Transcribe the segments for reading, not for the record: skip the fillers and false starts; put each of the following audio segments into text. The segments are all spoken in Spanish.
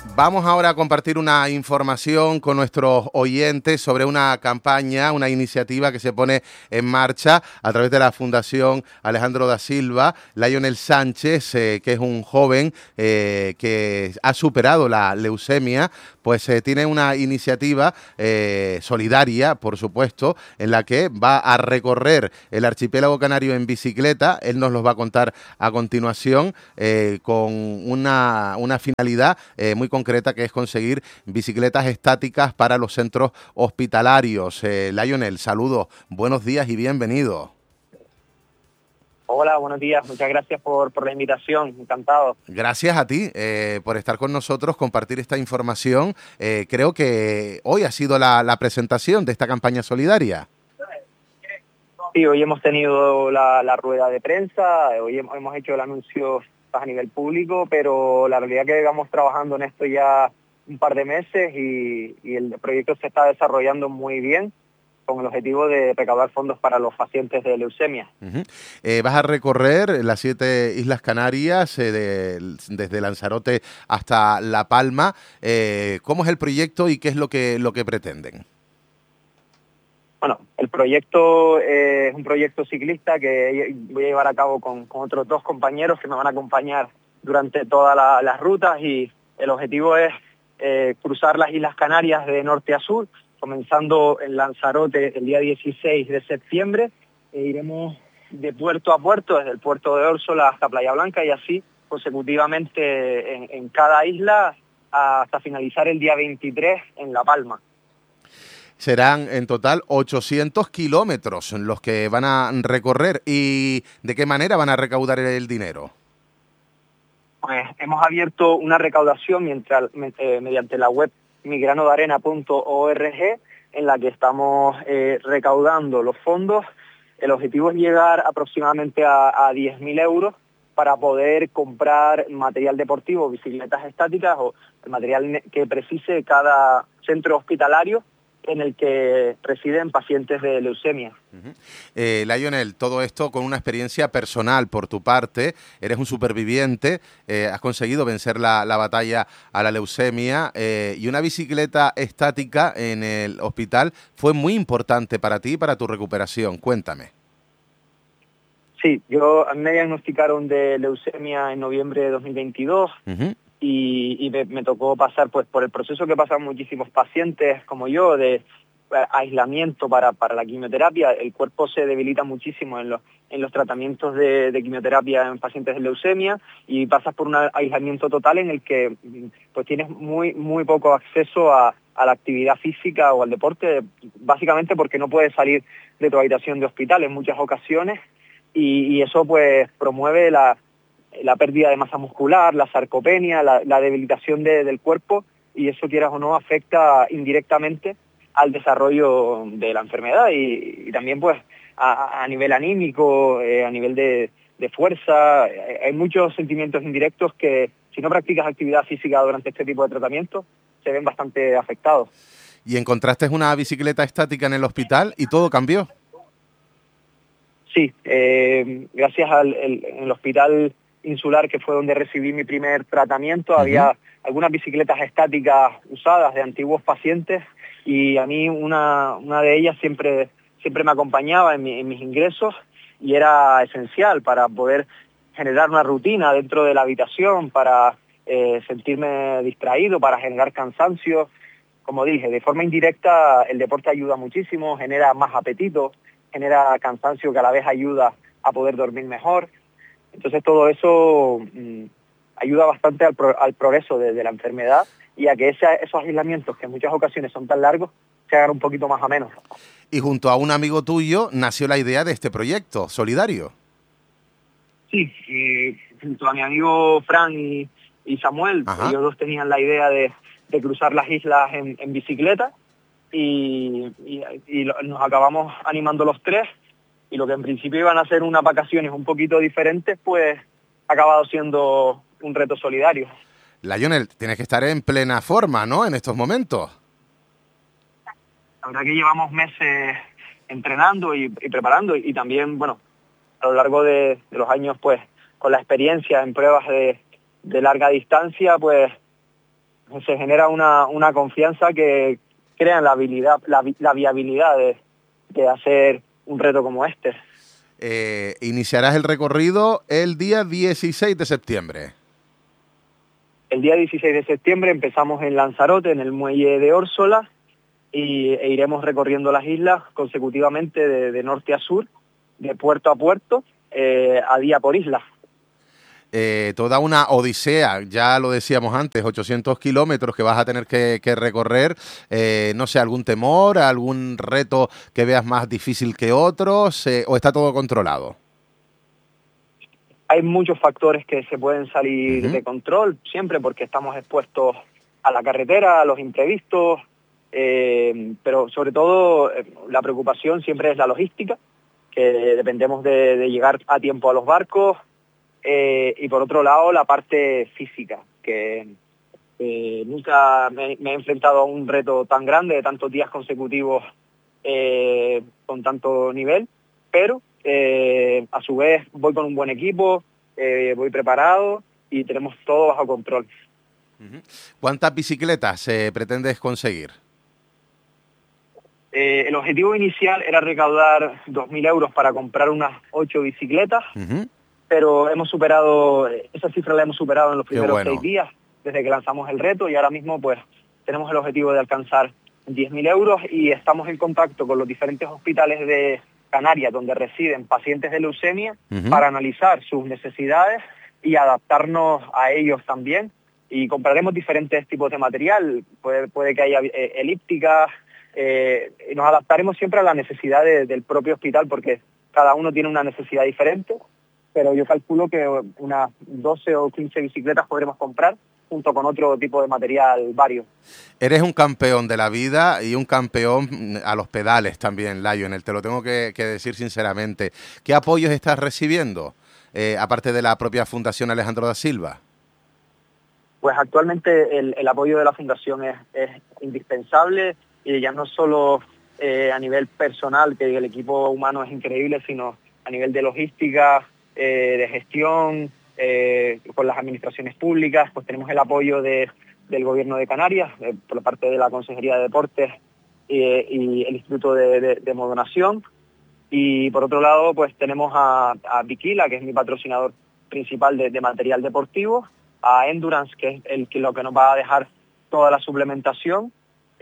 Vamos ahora a compartir una información con nuestros oyentes sobre una campaña, una iniciativa que se pone en marcha a través de la Fundación Alejandro da Silva. Lionel Sánchez, que es un joven que ha superado la leucemia, pues tiene una iniciativa solidaria, por supuesto, en la que va a recorrer el archipiélago canario en bicicleta. Él nos lo va a contar a continuación con una finalidad muy concreta, que es conseguir bicicletas estáticas para los centros hospitalarios. Lionel, saludos, buenos días y bienvenido. Hola, buenos días. Muchas gracias por la invitación. Encantado. Gracias a ti por estar con nosotros, compartir esta información. Creo que hoy ha sido la presentación de esta campaña solidaria. Sí, hoy hemos tenido la rueda de prensa, hoy hemos hecho el anuncio a nivel público, pero la realidad es que vamos trabajando en esto ya un par de meses y el proyecto se está desarrollando muy bien, con el objetivo de recaudar fondos para los pacientes de leucemia. Vas a recorrer las 7 Islas Canarias, desde Lanzarote hasta La Palma. ¿Cómo es el proyecto y qué es lo que pretenden? Bueno, el proyecto es un proyecto ciclista que voy a llevar a cabo con otros 2 compañeros que me van a acompañar durante todas las rutas, y el objetivo es cruzar las Islas Canarias de norte a sur, comenzando en Lanzarote el día 16 de septiembre, e iremos de puerto a puerto, desde el puerto de Órsola hasta Playa Blanca, y así consecutivamente en cada isla hasta finalizar el día 23 en La Palma. Serán en total 800 kilómetros los que van a recorrer. ¿Y de qué manera van a recaudar el dinero? Pues hemos abierto una recaudación mediante la web migranodearena.org, en la que estamos recaudando los fondos. El objetivo es llegar aproximadamente a 10.000 euros para poder comprar material deportivo, bicicletas estáticas o el material que precise cada centro hospitalario en el que residen pacientes de leucemia. Lionel, todo esto con una experiencia personal por tu parte. Eres un superviviente, has conseguido vencer la batalla a la leucemia, y una bicicleta estática en el hospital fue muy importante para ti y para tu recuperación. Cuéntame. Sí, a mí me diagnosticaron de leucemia en noviembre de 2022. Y me tocó pasar pues por el proceso que pasan muchísimos pacientes como yo, de aislamiento para la quimioterapia. El cuerpo se debilita muchísimo en los tratamientos de quimioterapia en pacientes de leucemia, y pasas por un aislamiento total en el que pues tienes muy poco acceso a la actividad física o al deporte, básicamente porque no puedes salir de tu habitación de hospital en muchas ocasiones, y eso pues promueve la pérdida de masa muscular, la sarcopenia, la debilitación del cuerpo, y eso, quieras o no, afecta indirectamente al desarrollo de la enfermedad y también pues a nivel anímico, a nivel de fuerza. Hay muchos sentimientos indirectos que, si no practicas actividad física durante este tipo de tratamientos, se ven bastante afectados. ¿Y encontraste una bicicleta estática en el hospital y todo cambió? Sí, gracias en el hospital insular, que fue donde recibí mi primer tratamiento, había algunas bicicletas estáticas usadas de antiguos pacientes, y a mí una de ellas siempre me acompañaba en mis ingresos, y era esencial para poder generar una rutina dentro de la habitación, para sentirme distraído, para generar cansancio. Como dije, de forma indirecta el deporte ayuda muchísimo, genera más apetito, genera cansancio que a la vez ayuda a poder dormir mejor. Entonces todo eso ayuda bastante al progreso de la enfermedad, y a que esos aislamientos, que en muchas ocasiones son tan largos, se hagan un poquito más amenos. Y junto a un amigo tuyo nació la idea de este proyecto solidario. Sí, junto a mi amigo Fran y Samuel, ellos 2 tenían la idea de cruzar las islas en bicicleta, y nos acabamos animando los 3, y lo que en principio iban a ser unas vacaciones un poquito diferentes, pues ha acabado siendo un reto solidario. Lionel, tienes que estar en plena forma, ¿no?, en estos momentos. La verdad que llevamos meses entrenando y preparando, y también, bueno, a lo largo de los años, pues con la experiencia en pruebas de larga distancia, pues se genera una confianza que crea la viabilidad de hacer un reto como este. Iniciarás el recorrido el día 16 de septiembre. El día 16 de septiembre empezamos en Lanzarote, en el muelle de Órsola, e iremos recorriendo las islas consecutivamente de norte a sur, de puerto a puerto, a día por isla. Toda una odisea, ya lo decíamos antes, 800 kilómetros que vas a tener que recorrer. No sé, ¿algún temor, algún reto que veas más difícil que otros, o está todo controlado? Hay muchos factores que se pueden salir de control, siempre porque estamos expuestos a la carretera, a los imprevistos, pero sobre todo la preocupación siempre es la logística, que dependemos de llegar a tiempo a los barcos, y por otro lado la parte física, que nunca me he enfrentado a un reto tan grande, de tantos días consecutivos con tanto nivel, pero a su vez voy con un buen equipo, voy preparado y tenemos todo bajo control. ¿Cuántas bicicletas pretendes conseguir? El objetivo inicial era recaudar 2.000 euros para comprar unas 8 bicicletas, pero hemos superado, esa cifra la hemos superado en los primeros 6 días desde que lanzamos el reto, y ahora mismo pues tenemos el objetivo de alcanzar 10.000 euros y estamos en contacto con los diferentes hospitales de Canarias donde residen pacientes de leucemia para analizar sus necesidades y adaptarnos a ellos también, y compraremos diferentes tipos de material, puede que haya elípticas, y nos adaptaremos siempre a la necesidad del propio hospital, porque cada uno tiene una necesidad diferente, pero yo calculo que unas 12 o 15 bicicletas podremos comprar junto con otro tipo de material vario. Eres un campeón de la vida y un campeón a los pedales también, Lionel, te lo tengo que decir sinceramente. ¿Qué apoyos estás recibiendo, aparte de la propia Fundación Alejandro da Silva? Pues actualmente el apoyo de la Fundación es indispensable, y ya no solo a nivel personal, que el equipo humano es increíble, sino a nivel de logística, de gestión, con las administraciones públicas. Pues tenemos el apoyo del Gobierno de Canarias, por parte de la Consejería de Deportes y el Instituto de Modonación. Y por otro lado, pues tenemos a Bikila, que es mi patrocinador principal de material deportivo, a Endurance, que es lo que nos va a dejar toda la suplementación,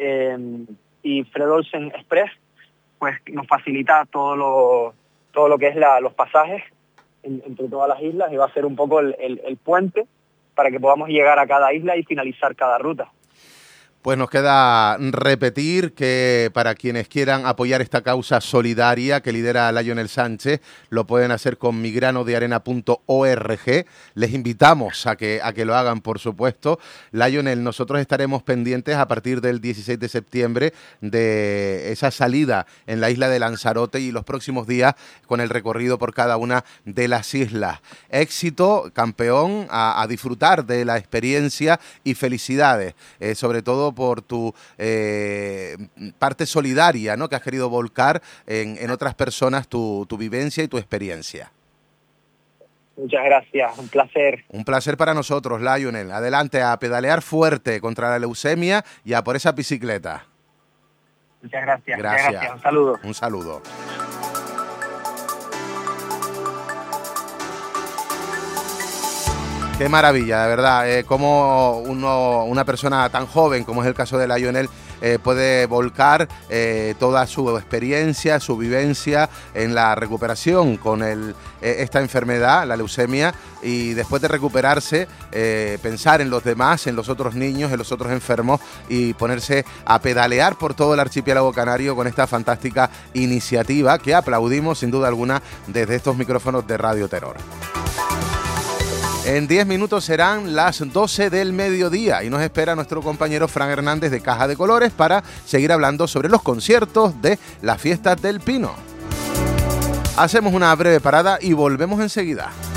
y Fred Olsen Express, pues nos facilita todo lo que es los pasajes entre todas las islas, y va a ser un poco el puente para que podamos llegar a cada isla y finalizar cada ruta. Pues nos queda repetir que para quienes quieran apoyar esta causa solidaria que lidera Lionel Sánchez, lo pueden hacer con migranodearena.org. Les invitamos a que lo hagan, por supuesto. Lionel, nosotros estaremos pendientes a partir del 16 de septiembre de esa salida en la isla de Lanzarote y los próximos días con el recorrido por cada una de las islas. Éxito, campeón, a disfrutar de la experiencia y felicidades, sobre todo por tu parte solidaria, ¿no?, que has querido volcar en otras personas tu vivencia y tu experiencia. Muchas gracias, un placer. Un placer para nosotros, Lionel. Adelante, a pedalear fuerte contra la leucemia y a por esa bicicleta. Muchas gracias. Gracias. Muchas gracias. Un saludo. Un saludo. Qué maravilla, de verdad, cómo una persona tan joven como es el caso de Lionel puede volcar toda su experiencia, su vivencia en la recuperación con esta enfermedad, la leucemia, y después de recuperarse, pensar en los demás, en los otros niños, en los otros enfermos, y ponerse a pedalear por todo el archipiélago canario con esta fantástica iniciativa que aplaudimos sin duda alguna desde estos micrófonos de Radio Terror. En 10 minutos serán las 12 del mediodía y nos espera nuestro compañero Fran Hernández de Caja de Colores para seguir hablando sobre los conciertos de las Fiestas del Pino. Hacemos una breve parada y volvemos enseguida.